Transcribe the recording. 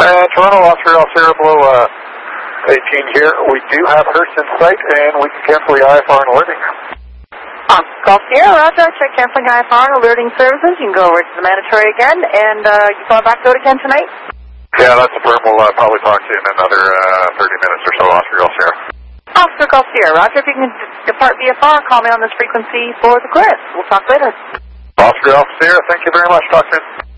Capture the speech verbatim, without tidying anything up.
Uh, Toronto, Oscar Sierra Below uh, eighteen here. We do have Hearst in sight, and we can cancel the I F R and alerting. Oscar Sierra, Roger. Check canceling I F R and alerting services. You can go over to the mandatory again, and uh, you fly back to it again tonight? Yeah, that's the firm. We'll uh, probably talk to you in another uh, thirty minutes or so, Oscar Sierra. Oscar Sierra, Roger. If you can depart V F R, call me on this frequency for the clearance. We'll talk later. Oscar Sierra, thank you very much. Talk soon.